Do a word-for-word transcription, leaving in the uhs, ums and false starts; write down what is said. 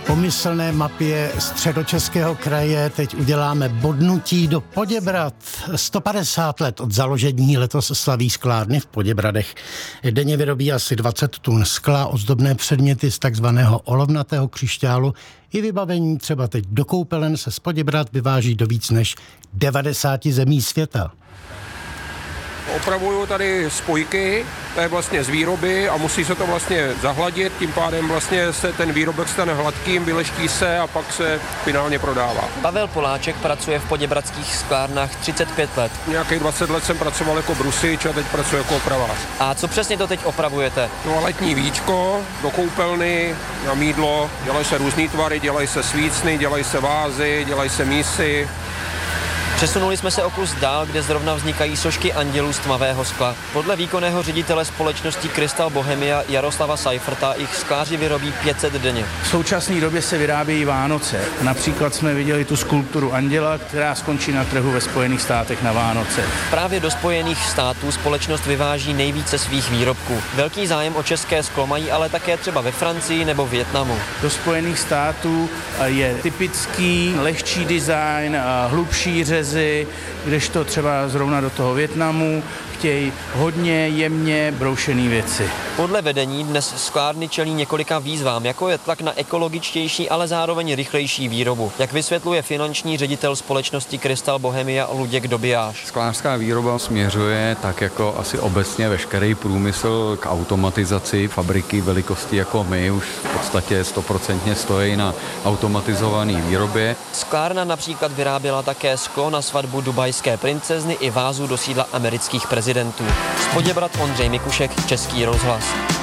pomyslné mapě Středočeského kraje teď uděláme bodnutí do Poděbrad. sto padesát let od založení letos slaví sklárny v Poděbradech. Denně vyrobí asi dvacet tun skla, ozdobné předměty z takzvaného olovnatého křišťálu i vybavení třeba teď do koupelen se z Poděbrad vyváží do víc než devadesáti zemí světa. Opravuju tady spojky, to je vlastně z výroby a musí se to vlastně zahladit, tím pádem vlastně se ten výrobek stane hladkým, vyleští se a pak se finálně prodává. Pavel Poláček pracuje v poděbradských sklárnách třicet pět let. Nějakých dvacet let jsem pracoval jako brusič a teď pracuji jako opravář. A co přesně to teď opravujete? Toaletní víčko, do koupelny, na mýdlo, dělají se různý tvary, dělají se svícny, dělají se vázy, dělají se mísy. Přesunuli jsme se o kus dál, kde zrovna vznikají sošky andělů z tmavého skla. Podle výkonného ředitele společnosti Crystal Bohemia Jaroslava Seiferta jich skláři vyrobí pět set denně. V současné době se vyrábějí Vánoce. Například jsme viděli tu skulpturu anděla, která skončí na trhu ve Spojených státech na Vánoce. Právě do Spojených států společnost vyváží nejvíce svých výrobků. Velký zájem o české sklo mají ale také třeba ve Francii nebo Vietnamu. Do Spojených států je typický lehčí design, hlubší řez, kdežto třeba zrovna do toho Vietnamu chtějí hodně jemně broušený věci. Podle vedení dnes sklárny čelí několika výzvám, jako je tlak na ekologičtější, ale zároveň rychlejší výrobu. Jak vysvětluje finanční ředitel společnosti Crystal Bohemia Luděk Dobijáš. Sklářská výroba směřuje, tak jako asi obecně veškerý průmysl, k automatizaci. Fabriky velikosti jako my už v podstatě stoprocentně stojí na automatizované výrobě. Sklárna například vyráběla také sklo na svatbu dubajské princezny i vázu do sídla amerických prezidentů. Z Poděbrad Ondřej Mikušek, Český rozhlas.